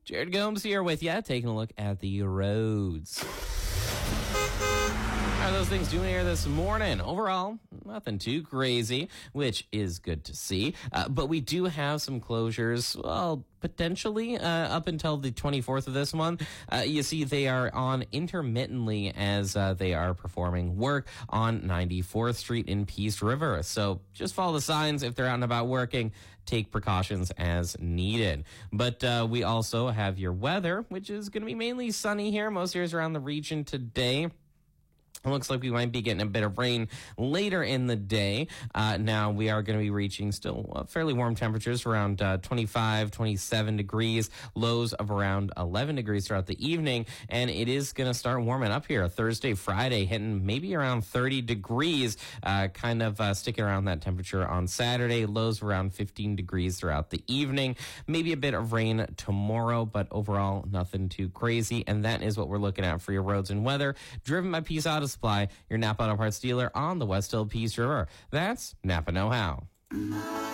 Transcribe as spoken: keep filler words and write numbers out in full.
Jared Gomes here with you, taking a look at the roads. How are those things doing here this morning? Overall, nothing too crazy, which is good to see. Uh, but we do have some closures, well, potentially uh, up until the twenty-fourth of this month. Uh, you see, they are on intermittently as uh, they are performing work on ninety-fourth Street in Peace River. So just follow the signs if they're out and about working. Take precautions as needed. But uh, we also have your weather, which is going to be mainly sunny here. Most areas around the region today. It looks like we might be getting a bit of rain later in the day. Uh, now, we are going to be reaching still uh, fairly warm temperatures, around uh, twenty-five, twenty-seven degrees, lows of around eleven degrees throughout the evening. And it is going to start warming up here Thursday, Friday, hitting maybe around thirty degrees, uh, kind of uh, sticking around that temperature on Saturday. Lows around fifteen degrees throughout the evening. Maybe a bit of rain tomorrow, but overall, nothing too crazy. And that is what we're looking at for your roads and weather. Driven by Peace Auto Supply, your Napa Auto Parts dealer on the West Hill Peace River. That's Napa Know How.